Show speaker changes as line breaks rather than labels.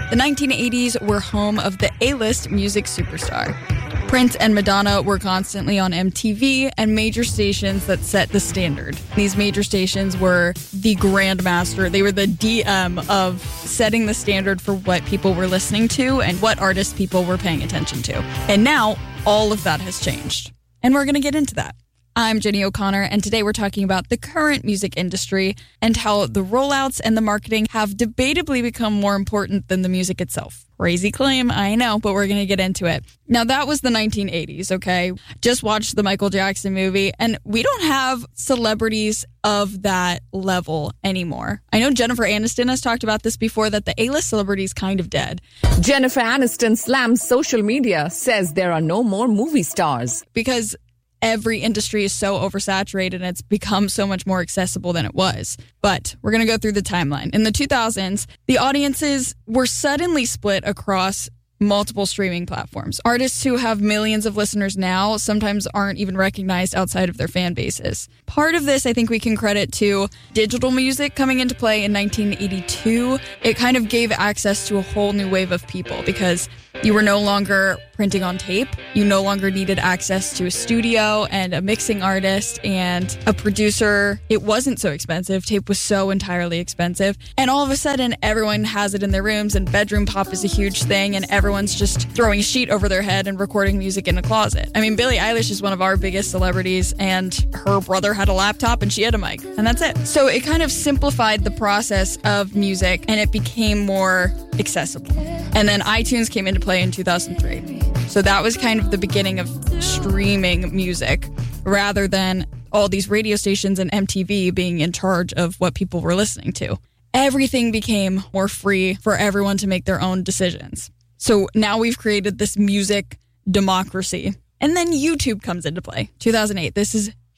The 1980s were home of the A-list music superstar. Prince and Madonna were constantly on MTV and major stations that set the standard. These major stations were the grandmaster. They were the DM of setting the standard for what people were listening to and what artists people were paying attention to. And now all of that has changed. And we're going to get into that. I'm Jenny O'Connor, and today we're talking about the current music industry and how the rollouts and the marketing have debatably become more important than the music itself. Crazy claim, I know, but we're going to get into it. Now, that was the 1980s, okay? Just watched the Michael Jackson movie, and we don't have celebrities of that level anymore. I know Jennifer Aniston has talked about this before, that the A-list celebrity is kind of dead.
Jennifer Aniston slams social media, says there are no more movie stars.
Because every industry is so oversaturated and it's become so much more accessible than it was. But we're going to go through the timeline. In the 2000s, the audiences were suddenly split across multiple streaming platforms. Artists who have millions of listeners now sometimes aren't even recognized outside of their fan bases. Part of this, I think we can credit to digital music coming into play in 1982. It kind of gave access to a whole new wave of people because you were no longer printing on tape. You no longer needed access to a studio and a mixing artist and a producer. It wasn't so expensive. Tape was so entirely expensive. And all of a sudden, everyone has it in their rooms, and bedroom pop is a huge thing, and everyone's just throwing a sheet over their head and recording music in a closet. I mean, Billie Eilish is one of our biggest celebrities, and her brother had a laptop and she had a mic, and that's it. So it kind of simplified the process of music, and it became more accessible. And then iTunes came into play in 2003. So that was kind of the beginning of streaming music rather than all these radio stations and MTV being in charge of what people were listening to. Everything became more free for everyone to make their own decisions. So now we've created this music democracy. And then YouTube comes into play. 2008. This is